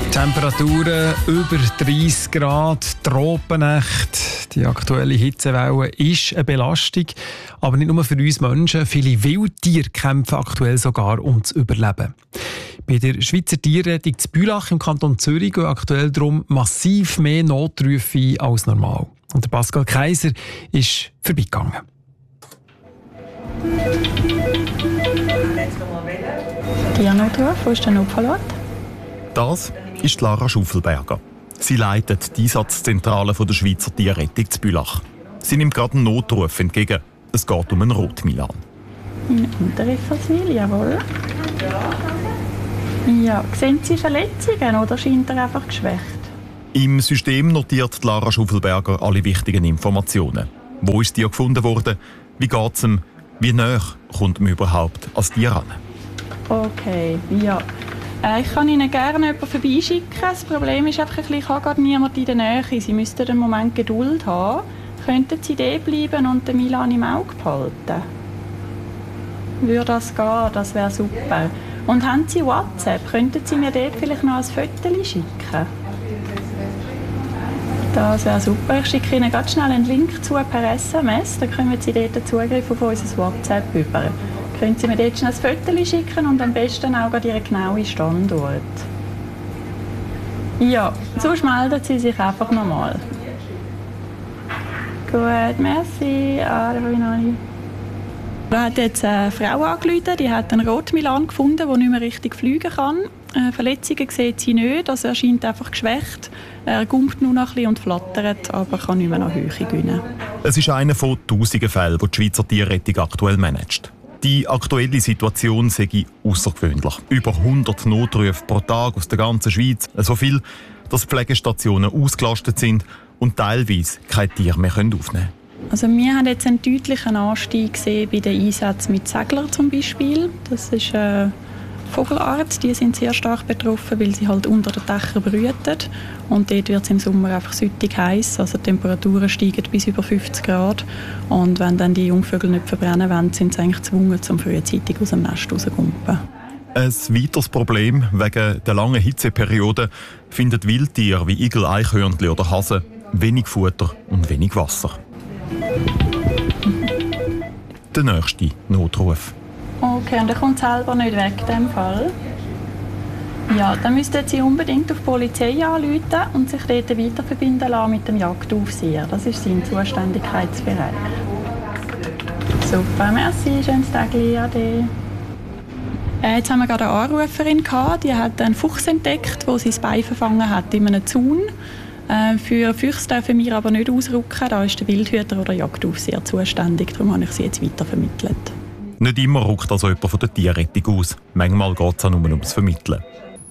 Temperaturen über 30 Grad, Tropennacht. Die aktuelle Hitzewelle ist eine Belastung. Aber nicht nur für uns Menschen. Viele Wildtiere kämpfen aktuell sogar ums Überleben. Bei der Schweizer Tierrettung in Bülach im Kanton Zürich gehen aktuell darum massiv mehr Notrufe ein als normal. Und der Pascal Kaiser ist vorbeigegangen. Tiernotruf, wo ist der Notfallort? Das ist Lara Schuffelberger. Sie leitet die Einsatzzentrale der Schweizer Tierrettung zu Bülach. Sie nimmt gerade einen Notruf entgegen. Es geht um einen Rotmilan. In Unterrifferswil, jawohl. Ja, sehen Sie Verletzungen oder scheint er einfach geschwächt? Im System notiert Lara Schuffelberger alle wichtigen Informationen. Wo ist das Tier gefunden worden? Wie geht es ihm? Wie nah kommt man überhaupt an das Tier ran? Okay, ja. Ich kann Ihnen gerne jemanden vorbeischicken. Das Problem ist einfach, ich habe gerade niemanden in der Nähe. Sie müssten einen Moment Geduld haben. Könnten Sie da bleiben und den Milan im Auge behalten? Würde das gehen? Das wäre super. Und haben Sie WhatsApp? Könnten Sie mir dort vielleicht noch ein Foto schicken? Das wäre super. Ich schicke Ihnen ganz schnell einen Link zu per SMS. Dann können Sie dort Zugriff auf unser WhatsApp über. Können Sie mir dort schnell ein Foto schicken und am besten auch Ihren genauen Standort. Ja, sonst melden Sie sich einfach nochmal. Gut, merci. Da hat jetzt eine Frau angerufen, die hat einen Rotmilan gefunden, der nicht mehr richtig fliegen kann. Verletzungen sieht sie nicht, also er scheint einfach geschwächt. Er gumpt nur noch ein bisschen und flattert, aber kann nicht mehr nach Höhe gewinnen. Es ist einer von tausenden Fällen, die die Schweizer Tierrettung aktuell managt. Die aktuelle Situation sei außergewöhnlich. Über 100 Notrufe pro Tag aus der ganzen Schweiz. So viel, dass Pflegestationen ausgelastet sind und teilweise keine Tiere mehr aufnehmen können. Also wir haben jetzt einen deutlichen Anstieg gesehen bei den Einsätzen mit Seglern zum Beispiel. Das ist eine Vogelart, die sind sehr stark betroffen, weil sie halt unter den Dächern brüten. Und dort wird es im Sommer einfach süttig heiß, also die Temperaturen steigen bis über 50 Grad. Und wenn dann die Jungvögel nicht verbrennen wollen, sind sie eigentlich gezwungen, zum frühzeitig aus dem Nest rauszukommen. Ein weiteres Problem wegen der langen Hitzeperiode finden Wildtiere wie Igel, Eichhörnchen oder Hasen wenig Futter und wenig Wasser. Der nächste Notruf. Okay, und er kommt selber nicht weg in diesem Fall. Ja, dann müssten Sie unbedingt auf die Polizei anrufen und sich dort weiterverbinden lassen mit dem Jagdaufseher. Das ist sein Zuständigkeitsbereich. Super, merci, schönes Tag, Ade. Jetzt haben wir gerade eine Anruferin gehabt, die hat einen Fuchs entdeckt, der sein Bein verfangen hat in einem Zaun. Für Füchse dürfen wir aber nicht ausrücken, da ist der Wildhüter oder Jagdaufseher zuständig, darum habe ich sie jetzt weitervermittelt. Nicht immer rückt also jemand von der Tierrettung aus. Manchmal geht es auch nur ums Vermitteln.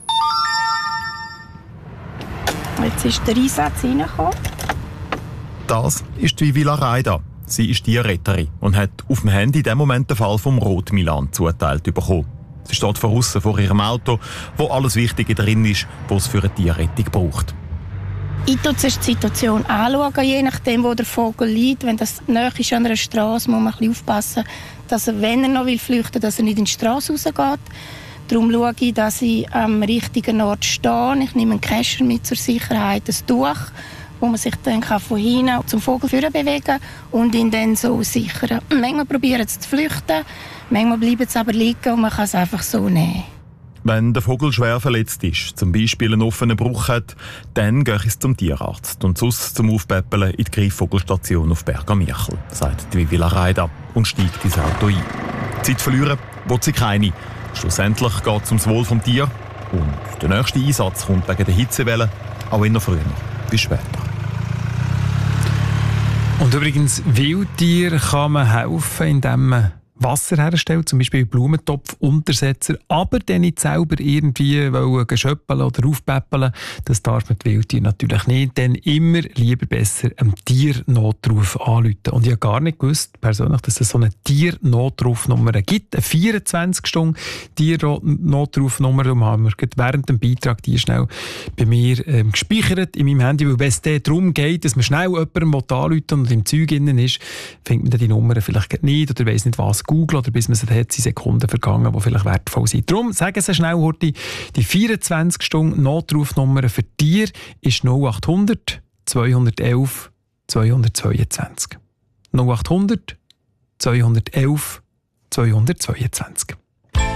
Jetzt ist der Einsatz reingekommen. Das ist die Villa Raida. Sie ist Tierretterin und hat auf dem Handy in dem Moment den Fall vom Rotmilan zugeteilt bekommen. Sie steht draussen vor ihrem Auto, wo alles Wichtige drin ist, was es für eine Tierrettung braucht. Ich schaue die Situation anschauen, je nachdem, wo der Vogel liegt. Wenn das nahe ist an einer Straße, muss man ein bisschen aufpassen, dass er, wenn er noch flüchten will, dass er nicht in die Straße rausgeht. Darum schaue ich, dass ich am richtigen Ort stehe. Ich nehme einen Kescher mit zur Sicherheit, ein Tuch, wo man sich dann von hinten zum Vogel bewegen kann und ihn dann so sichern. Manchmal probieren sie zu flüchten, manchmal bleiben sie aber liegen und man kann es einfach so nehmen. Wenn der Vogel schwer verletzt ist, zum Beispiel einen offenen Bruch hat, dann gehe ich zum Tierarzt und sonst zum Aufpäppeln in die Greifvogelstation auf Berg am Michel, sagt die Villa Raida und steigt ins Auto ein. Zeit verlieren will sie keine. Schlussendlich geht es ums Wohl des Tiers und der nächste Einsatz kommt wegen der Hitzewelle auch immer früher bis später. Und übrigens, Wildtieren kann man helfen, indem man Wasser herstellt, zum Beispiel Blumentopfuntersetzer, aber dann nicht selber irgendwie schöppeln oder aufpäppeln. Das darf man die Wildtiere natürlich nicht, denn immer lieber besser einem Tiernotruf anrufen. Und ich habe gar nicht gewusst, persönlich, dass es so eine Tiernotrufnummer gibt, eine 24-Stunden-Tiernotrufnummer. Darum haben wir während dem Beitrag die schnell bei mir gespeichert in meinem Handy, weil wenn es darum geht, dass man schnell jemandem anrufen und im Zeug innen ist, findet man dann die Nummer vielleicht nicht oder weiss nicht, was googeln oder bis man sie hat, sind Sekunden vergangen, die vielleicht wertvoll sind. Darum sagen Sie schnell, Horti, die 24-Stunden-Notrufnummer für Tiere ist 0800 211 222. 0800 211 222.